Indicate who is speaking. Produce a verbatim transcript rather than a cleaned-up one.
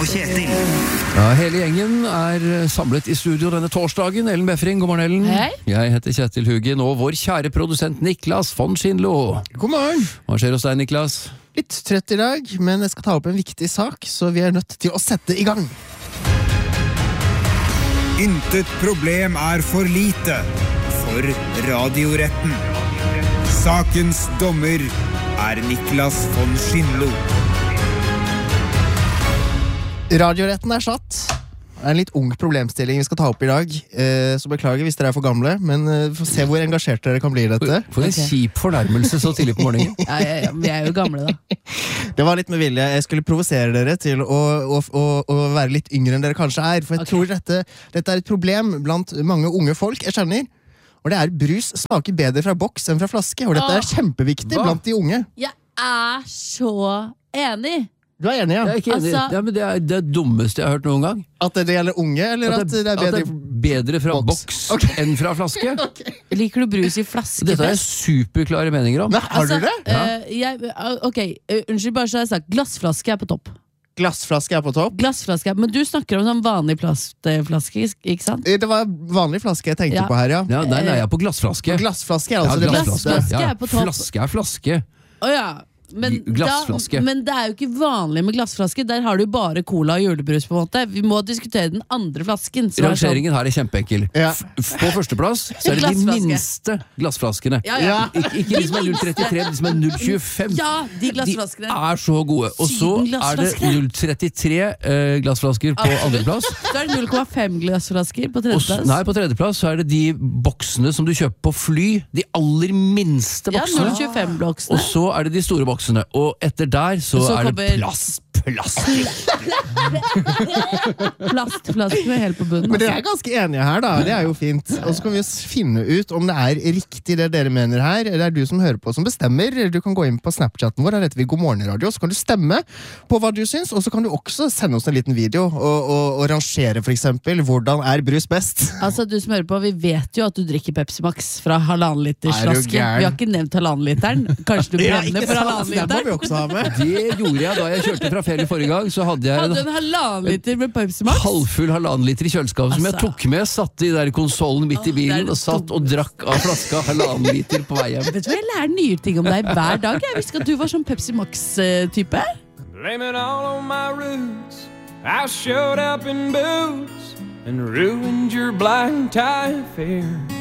Speaker 1: Kjetil.
Speaker 2: Ja, hele gjengen er samlet i studio denne torsdagen. Ellen Befring, god morgen Ellen.
Speaker 3: Hei.
Speaker 2: Jeg heter Kjetil Hugin, og vår kjære produsent Niklas von Schindlo.
Speaker 4: God morgen.
Speaker 2: Hva skjer hos deg, Niklas?
Speaker 4: Litt trøtt i dag, men jeg skal ta opp en viktig sak, så vi er nødt til å sette i gang.
Speaker 1: Intet problem er for lite for Radioretten. Sakens dommer er Niklas von Schindlo.
Speaker 4: Radioretten er satt. Det er en litt ung problemstilling vi skal ta opp i dag, eh, så beklager hvis dere er for gamle, men eh, vi får se hvor engasjert dere kan bli i dette.
Speaker 2: For en
Speaker 3: Ok.
Speaker 2: kjip fornærmelse så tidlig på morgenen.
Speaker 3: Ja, ja, ja, vi er jo gamle da.
Speaker 4: Det var litt med vilje. Jeg skulle provosere dere til å, å, å, å være litt yngre enn dere kanskje er, for jeg
Speaker 3: Ok.
Speaker 4: tror dette, dette er et problem blant mange unge folk, jeg skjønner. Og det er brus smaker bedre fra boks enn fra flaske, og dette er
Speaker 3: Åh.
Speaker 4: kjempeviktig
Speaker 2: Hva?
Speaker 4: blant de unge.
Speaker 3: Jeg er så enig.
Speaker 4: Du er enig, ja?
Speaker 2: Jeg er ikke enig.
Speaker 3: Altså-
Speaker 2: Ja, men det er det dummeste jeg har hørt noen gang.
Speaker 4: At det gjelder unge, eller at, det er
Speaker 2: at
Speaker 4: bedre
Speaker 2: det er bedre fra
Speaker 4: boks.
Speaker 2: boks
Speaker 4: Ok.
Speaker 2: enn fra flaske.
Speaker 3: Liker du brus i flaske?
Speaker 2: Dette er
Speaker 3: best?
Speaker 2: superklare meninger om.
Speaker 4: Men har du det?
Speaker 3: eh, jeg, eh, ok, eh, unnskyld, bare så har jeg sagt. Glassflaske er på topp.
Speaker 4: Glassflaske er på topp.
Speaker 3: Glassflaske, Men du snakker om sånn vanlig plastflaske, ikke sant?
Speaker 4: Eh, Det var vanlig flaske jeg tenkte
Speaker 3: Ja.
Speaker 4: på her, ja.
Speaker 2: Ja, nei, nei, jeg er på glassflaske.
Speaker 4: Glassflaske er
Speaker 2: Ja,
Speaker 4: altså det
Speaker 2: glassflaske.
Speaker 4: beste.
Speaker 3: Glassflaske
Speaker 2: Ja,
Speaker 3: er på topp.
Speaker 2: flaske er flaske.
Speaker 3: Å ja. Men,
Speaker 2: Glassflaske.
Speaker 3: Da, men det er jo ikke vanlig med glassflaske. Der har du bare cola og julebrus. På en måte Vi må diskutere den andre flasken. som er sånn-
Speaker 2: Rangeringen her er kjempeenkel.
Speaker 4: Ja.
Speaker 2: F- På førsteplass så er det de
Speaker 3: Glassflaske.
Speaker 2: minste glassflaskene.
Speaker 3: Ja, ja.
Speaker 2: Ik ikke de som er null komma trettitre, de som er null komma tjuefem.
Speaker 3: Ja, de
Speaker 2: De
Speaker 3: glassflaskene.
Speaker 2: er så gode. Og så
Speaker 3: Syden
Speaker 2: er det
Speaker 3: glassflasker.
Speaker 2: null komma trettitre eh, glassflasker på
Speaker 3: Absolutt.
Speaker 2: andreplass.
Speaker 3: Så er det null komma fem glassflasker på
Speaker 2: Og s-
Speaker 3: tredjeplass.
Speaker 2: nei, på tredjeplass så er det de boksene som du kjøper på fly. De aller minste
Speaker 3: Ja,
Speaker 2: boksene.
Speaker 3: null komma tjuefem-bloksene.
Speaker 2: Og så er det de store boksene. Og etter der så,
Speaker 3: Så
Speaker 2: er det
Speaker 3: kommer-
Speaker 2: plass, plastikk.
Speaker 3: Plastflaskene helt på bunnen.
Speaker 4: Men dere
Speaker 3: altså.
Speaker 4: er ganske enige her, da. Det er jo fint. Og så kan vi s- finne ut om det er riktig det dere mener her. Det er du som hører på som bestemmer. Du kan gå inn på Snapchatten vår, her heter vi God morgen radio. Så kan du stemme på hva du syns, og så kan du også sende oss en liten video og, og, og rangere for eksempel. Hvordan er brus best?
Speaker 3: Altså, du som hører på, vi vet jo at du drikker Pepsi Max fra halvannen liters
Speaker 4: Er du
Speaker 3: flaske. Vi
Speaker 4: gæren?
Speaker 3: har ikke nevnt halvannen literen. Kanskje du
Speaker 4: Ja,
Speaker 3: brenner
Speaker 4: ikke
Speaker 3: for
Speaker 4: sant?
Speaker 3: halvannen
Speaker 4: Den må vi
Speaker 3: literen?
Speaker 4: også ha med.
Speaker 2: Det gjorde jeg da jeg kjørte fra ferie forrige gang. Så hadde jeg
Speaker 3: Hadde
Speaker 2: en
Speaker 3: du en halvannen liter med Pepsi Max?
Speaker 2: halvfull halvannen liter i kjøleskapet som jeg
Speaker 3: Altså.
Speaker 2: tok med. Satte i der konsollen midt i
Speaker 3: Åh, det er
Speaker 2: bilen
Speaker 3: det
Speaker 2: og satt og drakk av flaska halvannen liter på vei hjem.
Speaker 3: Vet du hva, Jeg lærer nye ting om deg hver dag. Jeg visste ikke at du var sånn Pepsi Max-type.
Speaker 5: Blame it all on my roots. I showed up in boots and ruined your black tie affair.